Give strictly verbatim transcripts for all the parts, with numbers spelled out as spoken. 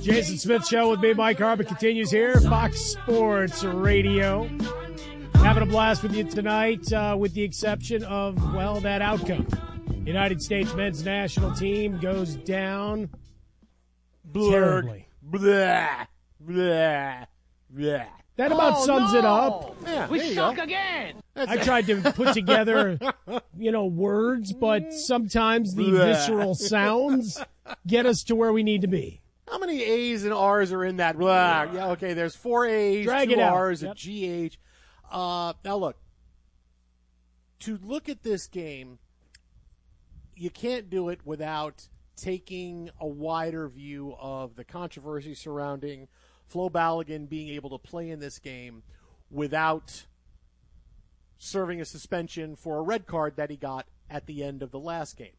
Jason Smith Show with me, Mike Harmon, continues here. Fox Sports Radio. Having a blast with you tonight, uh, with the exception of, well, that outcome. United States men's national team goes down Blurg. terribly. Blah, blah, blah. That about Oh, sums no. it up. Yeah, We there you suck go. again. That's I it. tried to put together, you know, words, but sometimes the Blah. visceral sounds get us to where we need to be. How many A's and R's are in that? Blah. Yeah, okay, there's four A's, Drag two it out. R's, Yep. a G H. Uh, now, look, to look at this game, you can't do it without taking a wider view of the controversy surrounding Flo Balogun being able to play in this game without serving a suspension for a red card that he got at the end of the last game.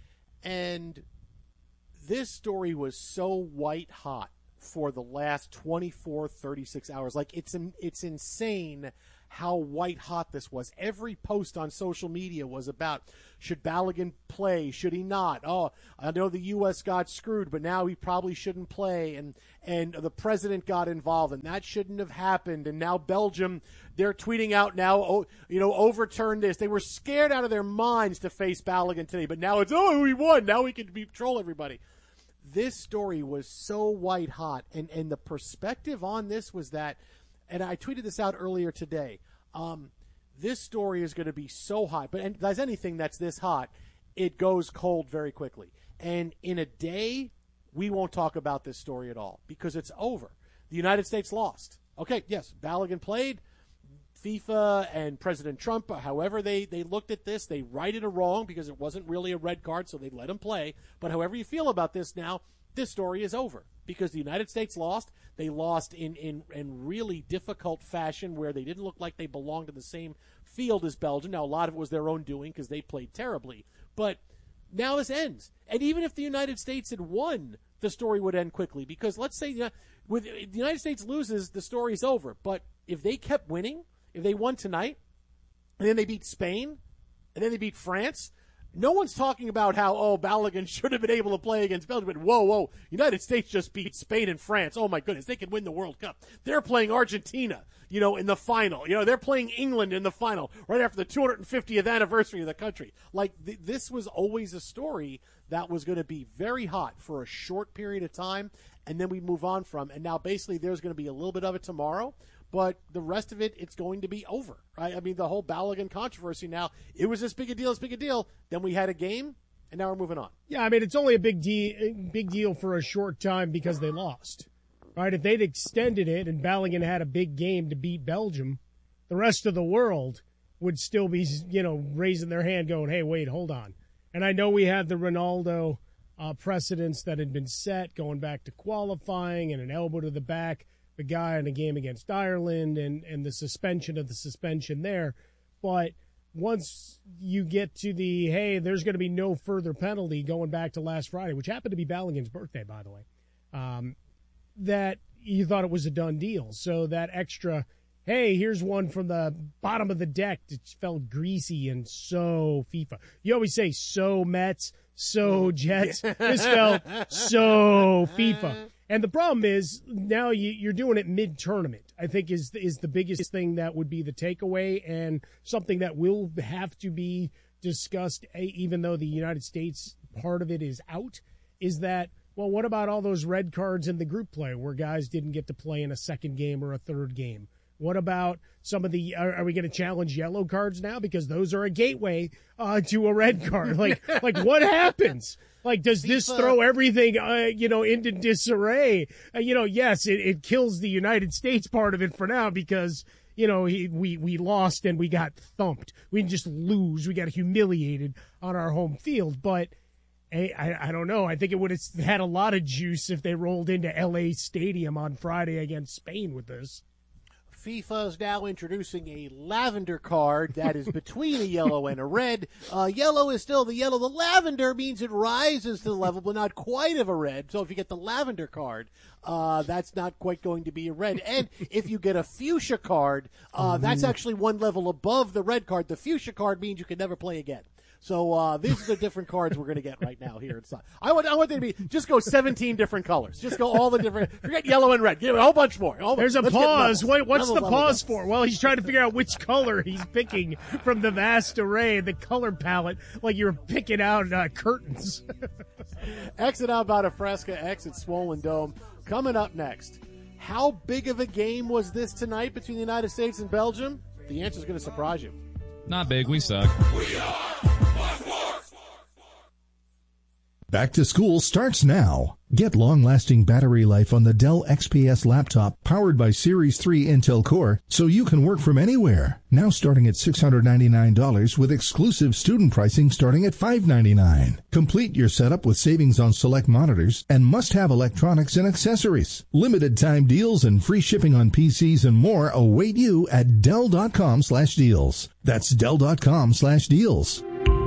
And this story was so white hot for the last twenty-four, thirty-six hours. Like, it's it's insane how white hot this was. Every post on social media was about, should Balogun play? Should he not? Oh, I know the U S got screwed, but now he probably shouldn't play. And, and the president got involved, and that shouldn't have happened. And now Belgium, they're tweeting out now, oh, you know, overturn this. They were scared out of their minds to face Balogun today, but now it's, oh, we won. Now we can control everybody. This story was so white hot, and, and the perspective on this was that, and I tweeted this out earlier today, um, this story is going to be so hot, but and as anything that's this hot, it goes cold very quickly. And in a day, we won't talk about this story at all because it's over. The United States lost. Okay, yes, Balogun played. FIFA and President Trump, however they, they looked at this, they righted a wrong because it wasn't really a red card, so they let him play. But however you feel about this now, this story is over because the United States lost. They lost in, in, in really difficult fashion where they didn't look like they belonged in the same field as Belgium. Now, a lot of it was their own doing because they played terribly. But now this ends. And even if the United States had won, the story would end quickly because let's say uh, with the United States loses, the story's over. But if they kept winning, if they won tonight, and then they beat Spain, and then they beat France, no one's talking about how, oh, Balogun should have been able to play against Belgium. But whoa, whoa, United States just beat Spain and France. Oh, my goodness, they could win the World Cup. They're playing Argentina, you know, in the final. You know, they're playing England in the final right after the two hundred fiftieth anniversary of the country. Like, th- this was always a story that was going to be very hot for a short period of time, and then we move on from. And now basically there's going to be a little bit of it tomorrow. But the rest of it, it's going to be over, right? I mean, the whole Balogun controversy now, it was this big a deal, this big a deal. Then we had a game, and now we're moving on. Yeah, I mean, it's only a big deal, big deal for a short time because they lost, right? If they'd extended it and Balogun had a big game to beat Belgium, the rest of the world would still be, you know, raising their hand going, hey, wait, hold on. And I know we had the Ronaldo uh, precedents that had been set going back to qualifying and an elbow to the back, the guy in a game against Ireland and, and the suspension of the suspension there. But once you get to the, hey, there's going to be no further penalty going back to last Friday, which happened to be Balogun's birthday, by the way, um, that you thought it was a done deal. So that extra, hey, here's one from the bottom of the deck that felt greasy and so FIFA. You always say so Mets, so Jets. This felt so FIFA. And the problem is now you, you're doing it mid-tournament, I think is is the biggest thing that would be the takeaway and something that will have to be discussed, even though the United States part of it is out, is that, well, what about all those red cards in the group play where guys didn't get to play in a second game or a third game? What about some of the, are, are we going to challenge yellow cards now? Because those are a gateway uh, to a red card. Like, like what happens? Like, does this throw everything, uh, you know, into disarray? Uh, you know, yes, it, it kills the United States part of it for now because, you know, he, we, we lost and we got thumped. We didn't just lose. We got humiliated on our home field. But I, I, I don't know. I think it would have had a lot of juice if they rolled into L A Stadium on Friday against Spain with this. FIFA is now introducing a lavender card that is between a yellow and a red. Uh, yellow is still the yellow. The lavender means it rises to the level, but not quite of a red. So if you get the lavender card, uh, that's not quite going to be a red. And if you get a fuchsia card, uh, that's actually one level above the red card. The fuchsia card means you can never play again. So uh, these are the different cards we're going to get right now here inside. I want I want them to be just go seventeen different colors. Just go all the different. Forget yellow and red. Give it a whole bunch more. All, There's a pause. Wait, what's levels, the levels, pause levels. for? Well, he's trying to figure out which color he's picking from the vast array, the color palette, like you're picking out uh, curtains. Exit outbound of Fresca, exit Swollen Dome. Coming up next, how big of a game was this tonight between the United States and Belgium? The answer is going to surprise you. Not big. We suck. We are Fox Sports. Back to school starts now. Get long-lasting battery life on the Dell X P S laptop powered by Series three Intel Core so you can work from anywhere. Now starting at six hundred ninety-nine dollars with exclusive student pricing starting at five hundred ninety-nine dollars. Complete your setup with savings on select monitors and must-have electronics and accessories. Limited time deals and free shipping on P Cs and more await you at Dell.com slash deals. That's Dell.com slash deals.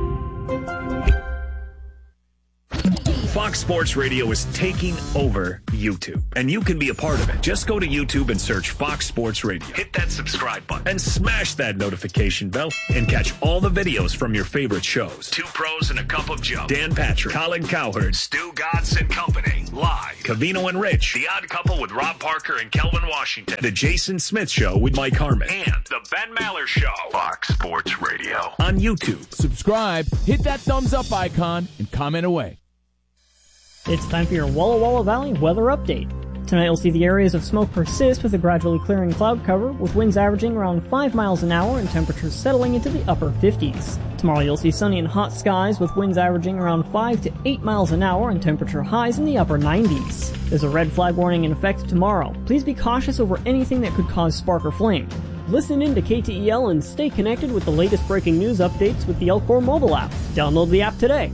Fox Sports Radio is taking over YouTube, and you can be a part of it. Just go to YouTube and search Fox Sports Radio. Hit that subscribe button and smash that notification bell and catch all the videos from your favorite shows. Two Pros and a Cup of Joe, Dan Patrick, Colin Cowherd, Stu Godson and Company, Live, Cavino and Rich, The Odd Couple with Rob Parker and Kelvin Washington, The Jason Smith Show with Mike Harmon, and The Ben Maller Show. Fox Sports Radio on YouTube. Subscribe, hit that thumbs up icon, and comment away. It's time for your Walla Walla Valley weather update. Tonight you'll see the areas of smoke persist with a gradually clearing cloud cover, with winds averaging around five miles an hour and temperatures settling into the upper fifties. Tomorrow you'll see sunny and hot skies with winds averaging around five to eight miles an hour and temperature highs in the upper nineties. There's a red flag warning in effect tomorrow. Please be cautious over anything that could cause spark or flame. Listen in to K T E L and stay connected with the latest breaking news updates with the Elcor mobile app. Download the app today.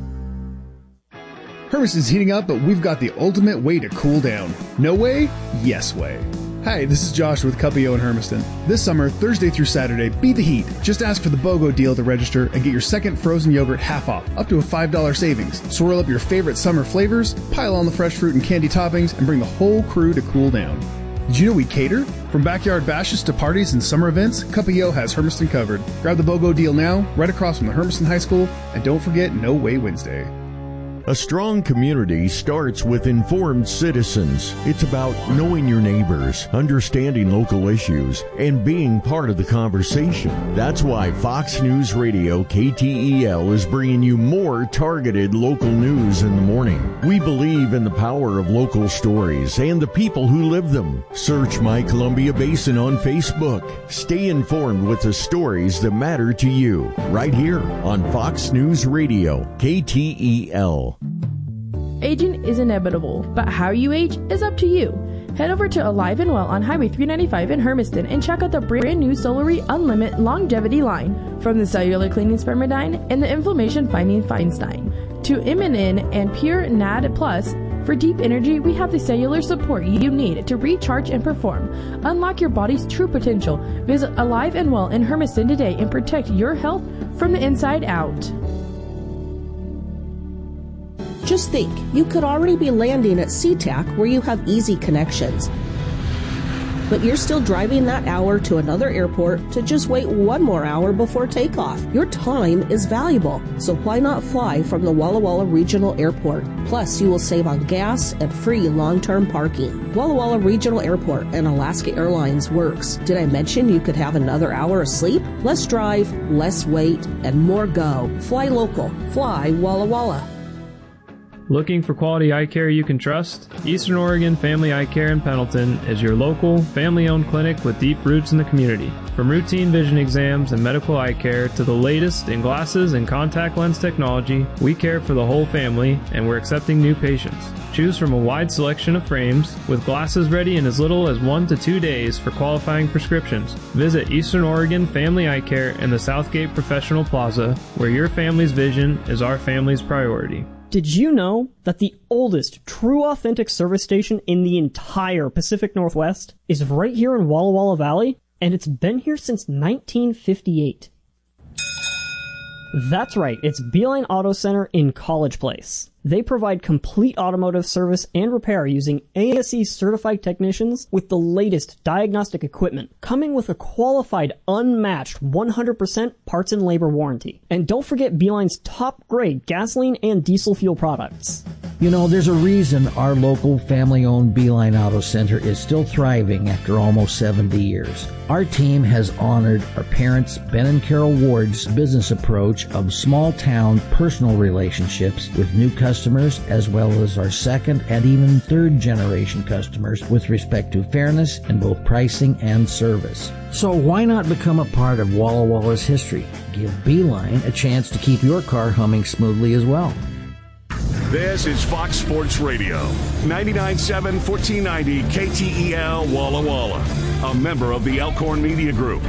Hermiston's heating up, but we've got the ultimate way to cool down. No way? Yes way. Hi, this is Josh with Cuppio in Hermiston. This summer, Thursday through Saturday, beat the heat. Just ask for the BOGO deal to register and get your second frozen yogurt half off, up to a five dollars savings. Swirl up your favorite summer flavors, pile on the fresh fruit and candy toppings, and bring the whole crew to cool down. Did you know we cater? From backyard bashes to parties and summer events, Cuppio has Hermiston covered. Grab the BOGO deal now, right across from the Hermiston High School, and don't forget No Way Wednesday. A strong community starts with informed citizens. It's about knowing your neighbors, understanding local issues, and being part of the conversation. That's why Fox News Radio K T E L is bringing you more targeted local news in the morning. We believe in the power of local stories and the people who live them. Search My Columbia Basin on Facebook. Stay informed with the stories that matter to you, right here on Fox News Radio K T E L. Aging is inevitable, but how you age is up to you. Head over to Alive and Well on Highway three ninety-five in Hermiston and check out the brand new Solary Unlimited Longevity line. From the cellular cleaning Spermidine and the inflammation fighting Feinstein to Immunin and Pure N A D Plus. For deep energy, we have the cellular support you need to recharge and perform. Unlock your body's true potential. Visit Alive and Well in Hermiston today and protect your health from the inside out. Just think, you could already be landing at SeaTac where you have easy connections. But you're still driving that hour to another airport to just wait one more hour before takeoff. Your time is valuable, so why not fly from the Walla Walla Regional Airport? Plus, you will save on gas and free long-term parking. Walla Walla Regional Airport and Alaska Airlines works. Did I mention you could have another hour of sleep? Less drive, less wait, and more go. Fly local. Fly Walla Walla. Looking for quality eye care you can trust? Eastern Oregon Family Eye Care in Pendleton is your local, family-owned clinic with deep roots in the community. From routine vision exams and medical eye care to the latest in glasses and contact lens technology, we care for the whole family and we're accepting new patients. Choose from a wide selection of frames with glasses ready in as little as one to two days for qualifying prescriptions. Visit Eastern Oregon Family Eye Care in the Southgate Professional Plaza, where your family's vision is our family's priority. Did you know that the oldest true authentic service station in the entire Pacific Northwest is right here in Walla Walla Valley? And it's been here since nineteen fifty-eight. That's right, it's Beeline Auto Center in College Place. They provide complete automotive service and repair using A S E certified technicians with the latest diagnostic equipment, coming with a qualified, unmatched one hundred percent parts and labor warranty. And don't forget Beeline's top grade gasoline and diesel fuel products. You know, there's a reason our local family-owned Beeline Auto Center is still thriving after almost seventy years. Our team has honored our parents, Ben and Carol Ward's business approach of small-town personal relationships with new customers, as well as our second and even third-generation customers with respect to fairness in both pricing and service. So why not become a part of Walla Walla's history? Give Beeline a chance to keep your car humming smoothly as well. This is Fox Sports Radio, ninety-nine point seven, fourteen ninety K T E L Walla Walla, a member of the Elkhorn Media Group.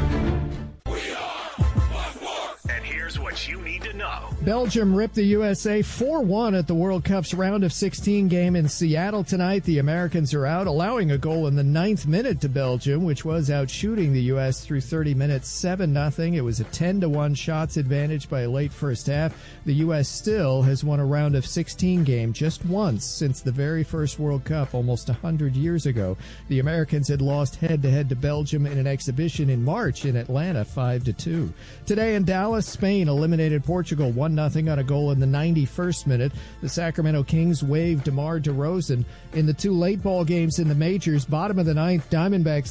And here's what you need to know. Belgium ripped the U S A four one at the World Cup's round of sixteen game in Seattle tonight. The Americans are out, allowing a goal in the ninth minute to Belgium, which was out shooting the U S through thirty minutes, seven nothing. It was a ten to one shots advantage by a late first half. The U S still has won a round of sixteen game just once since the very first World Cup almost one hundred years ago. The Americans had lost head-to-head to Belgium in an exhibition in March in Atlanta, five to two. Today in Dallas, Spain eliminated Portugal one nothing on a goal in the ninety-first minute. The Sacramento Kings waived DeMar DeRozan. In the two late ball games in the majors, bottom of the ninth, Diamondbacks